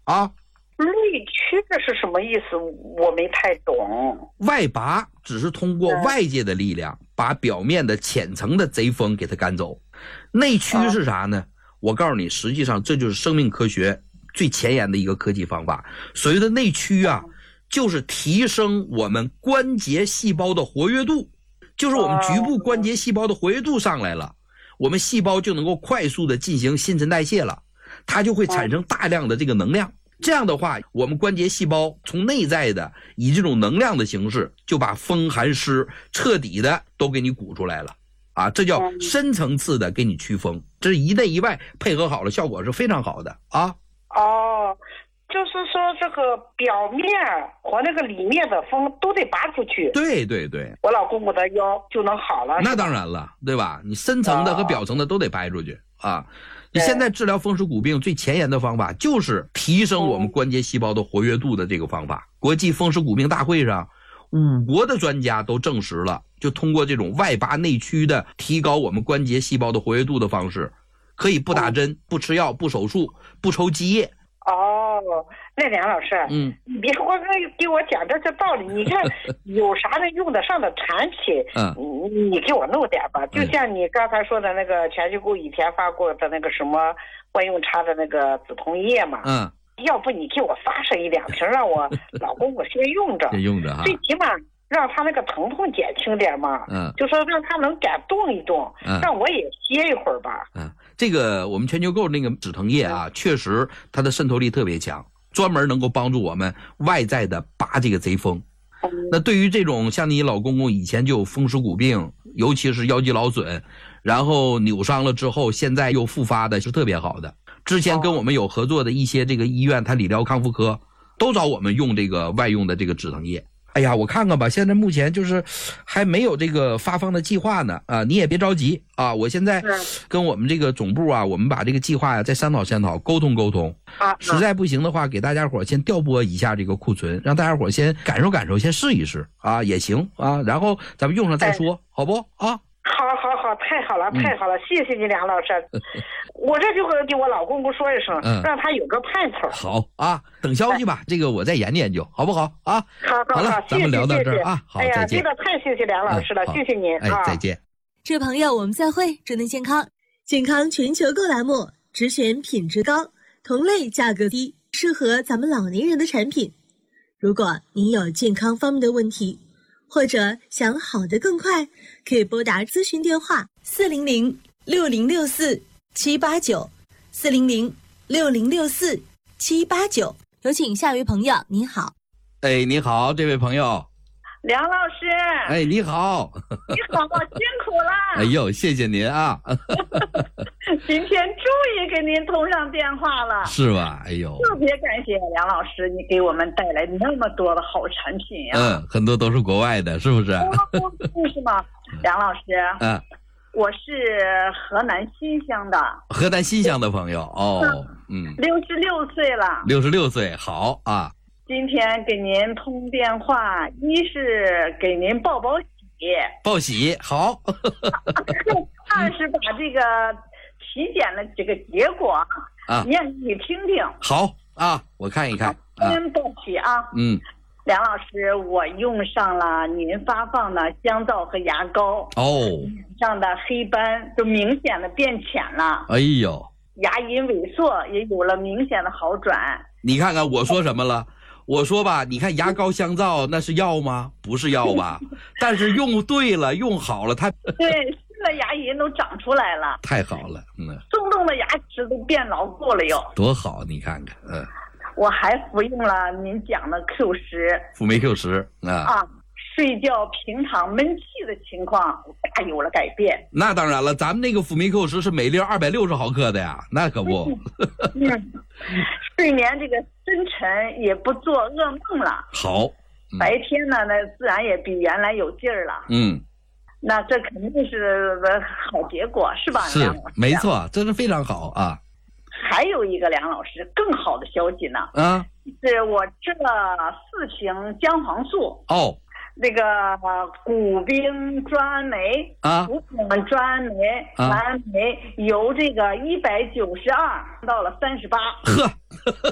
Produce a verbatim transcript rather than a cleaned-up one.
啊。 内驱这是什么意思？我没太懂。 外拔只是通过外界的力量把表面的浅层的贼风给它赶走，内驱是啥呢？我告诉你，实际上这就是生命科学最前沿的一个科技方法。所谓的内驱啊，就是提升我们关节细胞的活跃度，就是我们局部关节细胞的活跃度上来了，我们细胞就能够快速的进行新陈代谢了，它就会产生大量的这个能量。这样的话，我们关节细胞从内在的以这种能量的形式，就把风寒湿彻底的都给你鼓出来了啊！这叫深层次的给你驱风，这是一内一外配合好了，效果是非常好的啊。 哦，就是说这个表面和那个里面的风都得拔出去。 对对对， 我老公公的腰就能好了。 那当然了，对吧？你深层的和表层的都得掰出去啊。你现在治疗风湿骨病最前沿的方法就是提升我们关节细胞的活跃度的这个方法。国际风湿骨病大会上，五国的专家都证实了，就通过这种外拔内驱的提高我们关节细胞的活跃度的方式，可以不打针、不吃药、不手术、不抽积液。 哦，那梁老师，嗯，你别光给我讲这这道理，你看有啥能用得上的产品，嗯，你你给我弄点吧。就像你刚才说的那个全球购以前发过的那个什么万用茶的那个止痛液嘛，嗯，要不你给我发上一两瓶，让我老公我先用着， 先用着啊， 最起码让他那个疼痛减轻点嘛，嗯，就说让他能敢动一动，嗯，让我也歇一会儿吧。 嗯，这个我们全球购那个止疼液啊，嗯，确实它的渗透力特别强，专门能够帮助我们外在的拔这个贼风。嗯，那对于这种像你老公公以前就有风湿骨病，尤其是腰肌劳损，然后扭伤了之后，现在又复发的，是特别好的。之前跟我们有合作的一些这个医院，它理疗康复科都找我们用这个外用的这个止疼液。哎呀，我看看吧，现在目前就是还没有这个发放的计划呢啊，你也别着急啊，我现在跟我们这个总部啊，我们把这个计划呀再商讨商讨，沟通沟通啊，实在不行的话，给大家伙先调拨一下这个库存，让大家伙先感受感受，先试一试啊也行啊，然后咱们用上再说，好不啊？ 好好好，太好了太好了，嗯，谢谢你梁老师。我这就会给我老公公说一声，嗯，让他有个盼头。 好啊，等消息吧，这个我再研究研究，好不好啊？ 好好好， 好了，咱们聊到这儿啊，好， 哎呀， 再见。 真的太谢谢梁老师了，嗯，谢谢您， 哎，再见。 这位朋友，我们再会，祝您健康。健康全球购栏目，只选品质高、同类价格低、适合咱们老年人的产品。如果您有健康方面的问题，或者想好得更快，可以拨打咨询电话四零零六零六四七八九四零零六零六四七八九。有请下一位朋友，你好。 哎，你好，这位朋友。 梁老师。 哎，你好。 你好，辛苦了。 哎呦，谢谢您啊。 今天终于给您通上电话了。 是吧？哎呦， 特别感谢梁老师，你给我们带来那么多的好产品呀。 嗯，很多都是国外的，是不是？ 不是吗？梁老师。嗯。我是河南新乡的。 河南新乡的朋友哦， 嗯，六十六岁了。 六十六岁，好啊。 今天给您通电话，一是给您报报喜。 报喜，好。 二是把这个体检的这个结果啊，念给你听听。 好啊，我看一看。 先报喜啊。 嗯。 梁老师，我用上了您发放的香皂和牙膏哦， 脸上的黑斑就明显的变浅了。 哎呦， 牙龈萎缩也有了明显的好转。 你看看我说什么了？我说吧，你看牙膏香皂那是药吗？不是药吧？但是用对了，用好了，它对新的牙龈都长出来了， 太好了，嗯， 松动的牙齿都变牢固了又， 多好！你看看，嗯。 我还服用了您讲的 Q 十， 辅酶 Q 十啊啊，睡觉平躺闷气的情况大有了改变。 那当然了，咱们那个辅酶 Q 十是每粒二百六十毫克的呀，那可不。 嗯嗯、睡眠这个深沉，也不做噩梦了。 好， 嗯、白天呢，那自然也比原来有劲儿了。 嗯， 那这肯定是好结果，是吧？ 是，没错，这是非常好啊。 还有一个梁老师更好的消息呢，啊，是我吃了四瓶姜黄素哦， 那个谷丙转氨酶啊， 谷丙转氨酶转氨酶由这个一百九十二到了三十八， 呵。